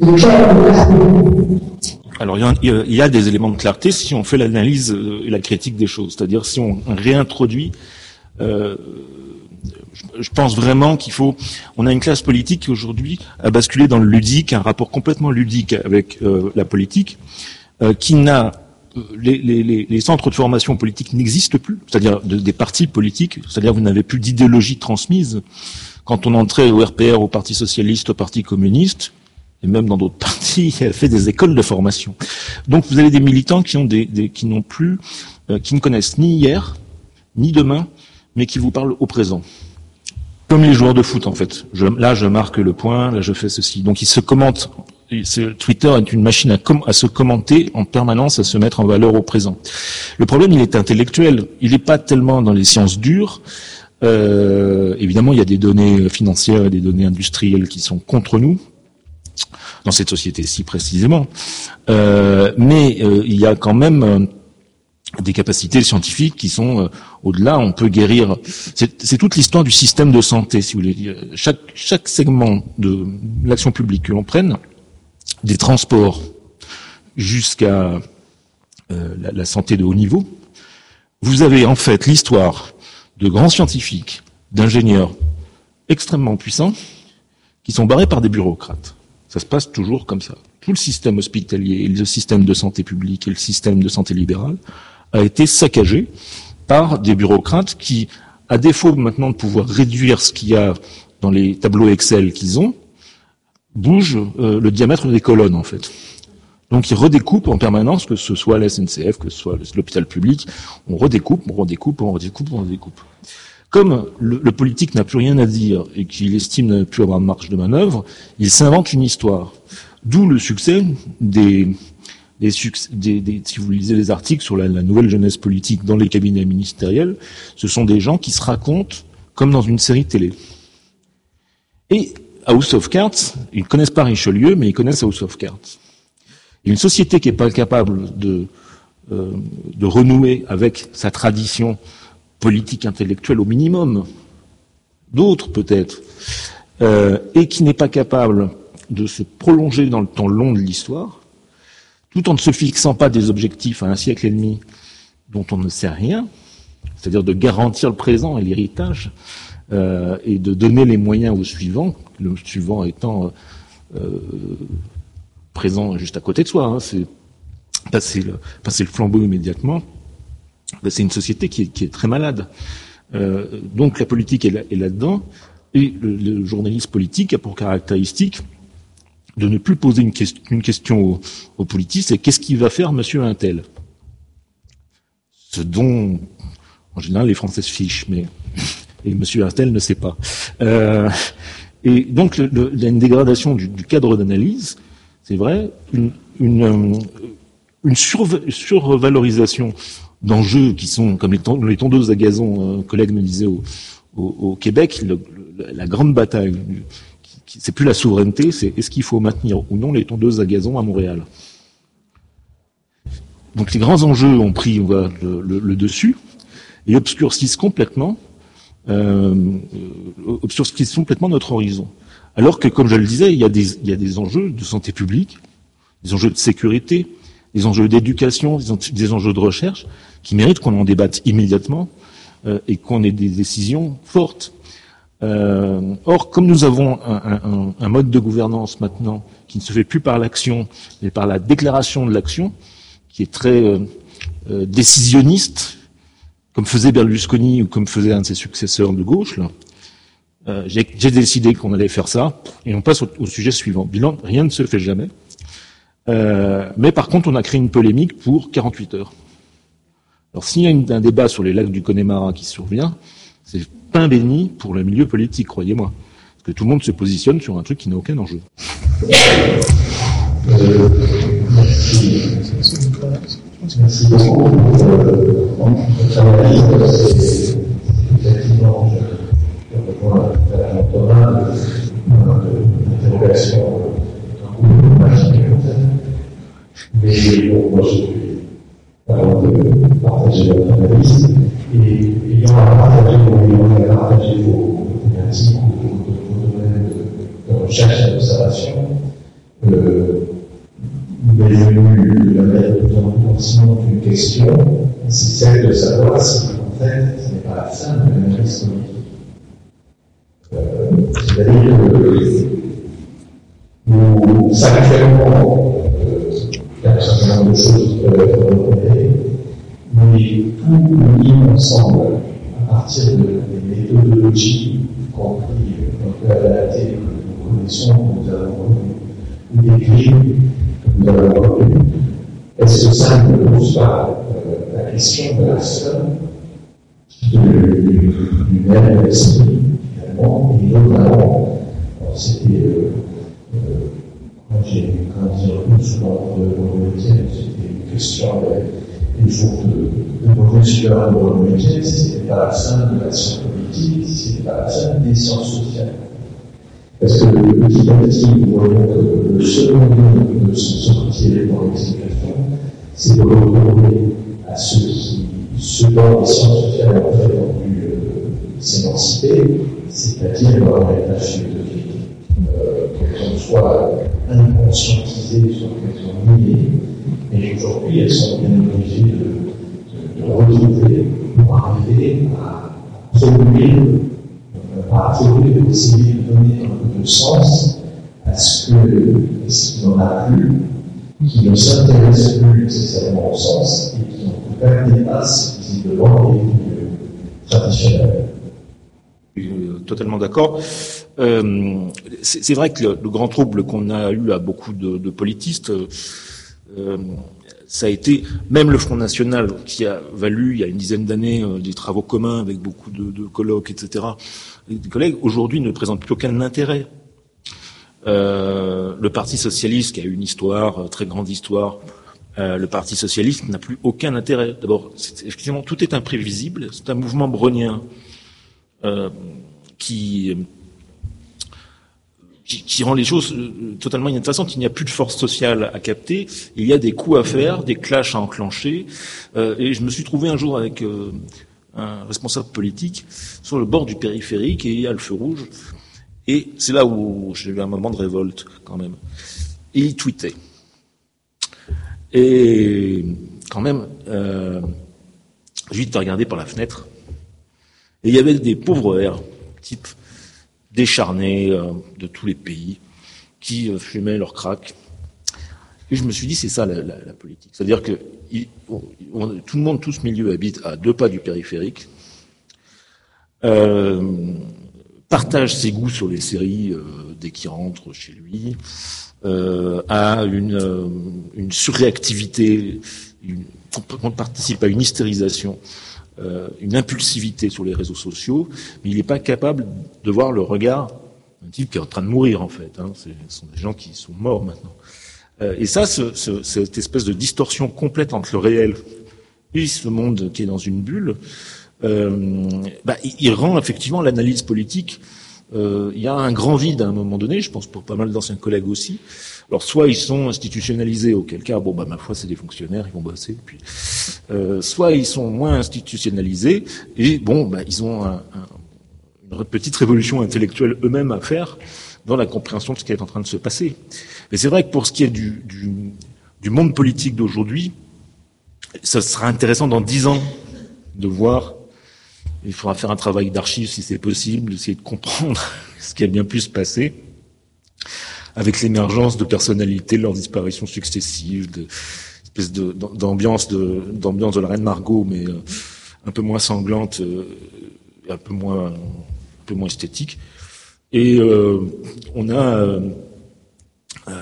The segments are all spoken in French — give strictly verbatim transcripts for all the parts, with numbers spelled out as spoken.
Alors il y, a, il y a des éléments de clarté si on fait l'analyse et la critique des choses, c'est-à-dire si on réintroduit. Euh, je, je pense vraiment qu'il faut. On a une classe politique qui aujourd'hui a basculé dans le ludique, un rapport complètement ludique avec euh, la politique, euh, qui n'a les, les, les centres de formation politique n'existent plus, c'est-à-dire de, des partis politiques, c'est-à-dire vous n'avez plus d'idéologie transmise. Quand on entrait au R P R, au Parti socialiste, au Parti communiste, et même dans d'autres partis, il a fait des écoles de formation. Donc vous avez des militants qui ont des, des qui n'ont plus, euh, qui ne connaissent ni hier, ni demain, mais qui vous parlent au présent. Comme les joueurs de foot, en fait. Je, là, je marque le point, là, je fais ceci. Donc ils se commentent. Twitter est une machine à, com- à se commenter en permanence, à se mettre en valeur au présent. Le problème, il est intellectuel. Il n'est pas tellement dans les sciences dures. Euh, évidemment, il y a des données financières et des données industrielles qui sont contre nous, dans cette société-ci précisément. Euh, mais euh, il y a quand même euh, des capacités scientifiques qui sont euh, au-delà. On peut guérir. C'est, c'est toute l'histoire du système de santé, si vous voulez. Chaque, chaque segment de l'action publique que l'on prenne, des transports jusqu'à euh, la, la santé de haut niveau, vous avez en fait l'histoire de grands scientifiques, d'ingénieurs extrêmement puissants qui sont barrés par des bureaucrates. Ça se passe toujours comme ça. Tout le système hospitalier, le système de santé publique et le système de santé libérale a été saccagé par des bureaucrates qui, à défaut maintenant de pouvoir réduire ce qu'il y a dans les tableaux Excel qu'ils ont, bougent euh, le diamètre des colonnes en fait. Donc ils redécoupent en permanence, que ce soit la S N C F, que ce soit l'hôpital public, on redécoupe, on redécoupe, on redécoupe, on redécoupe. Comme le, le politique n'a plus rien à dire et qu'il estime ne plus avoir de marge de manœuvre, il s'invente une histoire. D'où le succès des, des, succès, des, des si vous lisez les articles sur la, la nouvelle jeunesse politique dans les cabinets ministériels, ce sont des gens qui se racontent comme dans une série télé. Et House of Cards, ils ne connaissent pas Richelieu, mais ils connaissent House of Cards. Et une société qui n'est pas capable de, euh, de renouer avec sa tradition politique intellectuelle au minimum, d'autres peut-être, euh, et qui n'est pas capable de se prolonger dans le temps long de l'histoire, tout en ne se fixant pas des objectifs à un siècle et demi dont on ne sait rien, c'est-à-dire de garantir le présent et l'héritage, euh, et de donner les moyens au suivant, le suivant étant euh, présent juste à côté de soi, hein, c'est passer le, passer le flambeau immédiatement. Ben, c'est une société qui est, qui est très malade. Euh, donc la politique est, là, est là-dedans, et le, le journaliste politique a pour caractéristique de ne plus poser une, que- une question aux, aux politiques, c'est qu'est-ce qu'il va faire monsieur un tel ? Ce dont, en général, les Français se fichent, mais et monsieur un tel ne sait pas. Euh, et donc le, le, il y a une dégradation du, du cadre d'analyse, c'est vrai, une, une, une surv- survalorisation d'enjeux qui sont, comme les, ton, les tondeuses à gazon, un collègue me disait au, au, au Québec, le, le, la grande bataille, qui, qui, c'est plus la souveraineté, c'est est-ce qu'il faut maintenir ou non les tondeuses à gazon à Montréal. Donc les grands enjeux ont pris on va, le, le, le dessus et obscurcissent complètement, euh, obscurcissent complètement notre horizon. Alors que, comme je le disais, il y a des, il y a des enjeux de santé publique, des enjeux de sécurité, des enjeux d'éducation, des enjeux de recherche, qui méritent qu'on en débatte immédiatement euh, et qu'on ait des décisions fortes. Euh, or, comme nous avons un, un, un mode de gouvernance maintenant qui ne se fait plus par l'action, mais par la déclaration de l'action, qui est très euh, euh, décisionniste, comme faisait Berlusconi ou comme faisait un de ses successeurs de gauche, là, euh, j'ai, j'ai décidé qu'on allait faire ça, et on passe au, au sujet suivant. Bilan, rien ne se fait jamais. Euh, mais par contre, on a créé une polémique pour quarante-huit heures. Alors, s'il y a une, un débat sur les lacs du Connemara qui survient, c'est pain béni pour le milieu politique, croyez-moi. Parce que tout le monde se positionne sur un truc qui n'a aucun enjeu. Euh, merci beaucoup. C'est effectivement, je réponds à la Thomas, l'interrogation magique. Mais bon, moi, je suis avant de partager votre analyse et ayant à partager vos à partager vos thématiques ou vos domaines de recherche et d'observation, euh, il est venu la mettre dans le continuum d'une question, c'est celle de savoir si, en fait, ce n'est pas la fin de l'analyse politique. Euh, C'est-à-dire que nous, actuellement, euh, il y a un certain nombre de choses qui peuvent être repérées, mais tout mis ensemble à partir de, des méthodologies, y compris qu'on peut adapter, que nous connaissons, que nous avons revues, ou des grilles que nous avons revues. Est-ce que ça ne pose pas euh, la question de la somme du même esprit, finalement, et notamment, c'était, euh, euh, quand j'ai revenu sous l'ordre de Montpellier, c'était une question des jours de, de mauvaise humeur de Montpellier, si ce n'était pas la fin de l'action politique, si ce n'était pas la fin des sciences sociales. Parce que petit à petit, nous voyons que le second lieu de son sortir dans l'explication, c'est de retrouver à ceux qui, ceux dont les sciences sociales en fait ont dû euh, s'émanciper, c'est-à-dire leur héritage philosophique, euh, qu'elles soient inconscientisées, soit qu'elles soient niées, mais aujourd'hui elles sont bien obligées de, de, de retrouver pour arriver à produire, à produire, essayer de donner un peu de sens à ce que ce qui n'en a plus, qui ne s'intéresse plus nécessairement au sens et qui en tout cas dépasse visiblement les lignes traditionnelles. Euh, totalement d'accord. Euh, c'est, c'est vrai que le, le grand trouble qu'on a eu à beaucoup de, de politistes, euh, ça a été même le Front National qui a valu il y a une dizaine d'années euh, des travaux communs avec beaucoup de, de colloques, et cetera. Et des collègues aujourd'hui ne présentent plus aucun intérêt. Euh, le Parti socialiste, qui a une histoire, très grande histoire, euh, le Parti socialiste n'a plus aucun intérêt. D'abord, c'est, effectivement, tout est imprévisible. C'est un mouvement brownien euh, qui, qui, qui rend les choses totalement inintéressantes. Il n'y a plus de force sociale à capter. Il y a des coups à faire, des clashs à enclencher. Euh, et je me suis trouvé un jour avec euh, un responsable politique sur le bord du périphérique et il y a le feu rouge. Et c'est là où j'ai eu un moment de révolte, quand même. Et il tweetait. Et quand même, euh, j'ai vite regardé par la fenêtre. Et il y avait des pauvres verts, types décharnés euh, de tous les pays, qui euh, fumaient leur crack. Et je me suis dit, c'est ça la, la, la politique. C'est-à-dire que il, on, on, tout le monde, tout ce milieu habite à deux pas du périphérique. Euh, partage ses goûts sur les séries euh, dès qu'il rentre chez lui, euh, a une, euh, une surréactivité, une, on participe à une hystérisation, euh, une impulsivité sur les réseaux sociaux, mais il n'est pas capable de voir le regard d'un type qui est en train de mourir en fait. Hein, c'est, ce sont des gens qui sont morts maintenant. Euh, et ça, ce, ce, cette espèce de distorsion complète entre le réel et ce monde qui est dans une bulle, Euh, bah, il rend effectivement l'analyse politique. Euh, il y a un grand vide à un moment donné, je pense pour pas mal d'anciens collègues aussi. Alors soit ils sont institutionnalisés, auquel cas, bon bah ma foi c'est des fonctionnaires, ils vont bosser. Puis, euh, soit ils sont moins institutionnalisés et bon bah ils ont un, un, une petite révolution intellectuelle eux-mêmes à faire dans la compréhension de ce qui est en train de se passer. Mais c'est vrai que pour ce qui est du, du, du monde politique d'aujourd'hui, ça sera intéressant dans dix ans de voir. Il faudra faire un travail d'archives si c'est possible, essayer de comprendre ce qui a bien pu se passer avec l'émergence de personnalités, leurs disparitions successives, de espèce de, d'ambiance de, d'ambiance de la Reine Margot, mais euh, un peu moins sanglante, euh, un peu moins, un peu moins esthétique. Et euh, on a, euh, euh,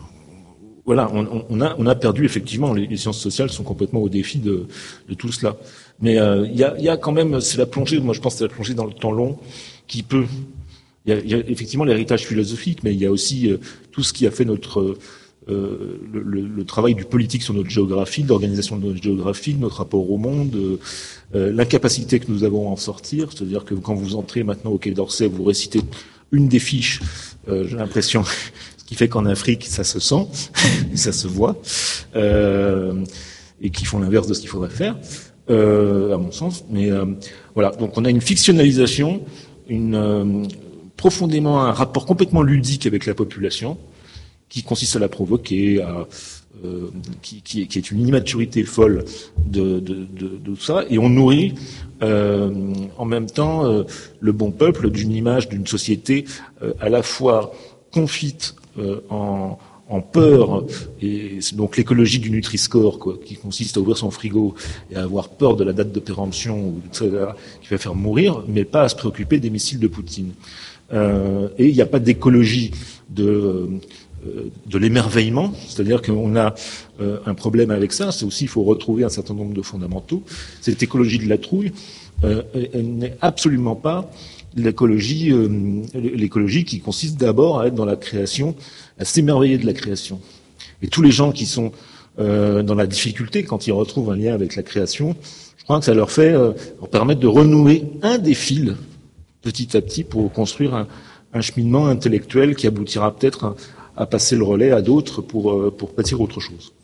voilà, on, on a, on a perdu effectivement. Les, les sciences sociales sont complètement au défi de, de tout cela. Mais il euh, y, a, y a quand même, c'est la plongée, moi je pense que c'est la plongée dans le temps long qui peut. Il y, y a effectivement l'héritage philosophique, mais il y a aussi euh, tout ce qui a fait notre euh, le, le, le travail du politique sur notre géographie, l'organisation de notre géographie, notre rapport au monde, euh, l'incapacité que nous avons à en sortir. C'est-à-dire que quand vous entrez maintenant au Quai d'Orsay, vous récitez une des fiches, euh, j'ai l'impression, ce qui fait qu'en Afrique, ça se sent, ça se voit, euh, et qui font l'inverse de ce qu'il faudrait faire. Euh, à mon sens, mais euh, voilà. Donc on a une fictionnalisation, une euh, profondément un rapport complètement ludique avec la population, qui consiste à la provoquer, à, euh, qui, qui, qui est une immaturité folle de, de, de, de tout ça, et on nourrit euh, en même temps euh, le bon peuple d'une image d'une société euh, à la fois confite euh, en en peur, et donc l'écologie du Nutri-Score, quoi, qui consiste à ouvrir son frigo et à avoir peur de la date de péremption, ou et cetera, qui va faire mourir, mais pas à se préoccuper des missiles de Poutine. Euh, et il n'y a pas d'écologie de, euh, de l'émerveillement, c'est-à-dire qu'on a euh, un problème avec ça, c'est aussi, il faut retrouver un certain nombre de fondamentaux. Cette écologie de la trouille, euh, elle n'est absolument pas l'écologie, euh, l'écologie qui consiste d'abord à être dans la création, à s'émerveiller de la création. Et tous les gens qui sont euh, dans la difficulté quand ils retrouvent un lien avec la création, je crois que ça leur fait euh, leur permettre de renouer un des fils petit à petit pour construire un, un cheminement intellectuel qui aboutira peut-être à, à passer le relais à d'autres pour, euh, pour bâtir autre chose.